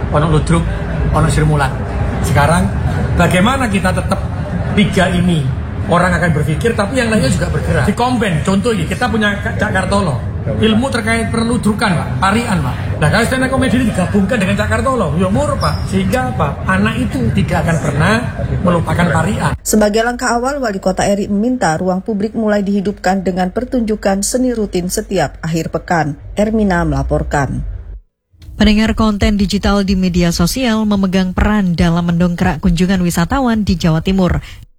ono ludruk, ono sirmulan. Sekarang bagaimana kita tetap 3 ini orang akan berpikir, tapi yang lainnya juga bergerak. Di Komben, contoh ini, kita punya Cak Kartolo. Ilmu terkait perludrukan, Pak, parian, Pak. Nah, kalau stand up comedy digabungkan dengan Cak Kartolo, ya murah, Pak. Sehingga apa? Anak itu tidak akan pernah melupakan parian. Sebagai langkah awal, Wali Kota Eri meminta ruang publik mulai dihidupkan dengan pertunjukan seni rutin setiap akhir pekan. Ermina melaporkan. Pendengar, konten digital di media sosial memegang peran dalam mendongkrak kunjungan wisatawan di Jawa Timur.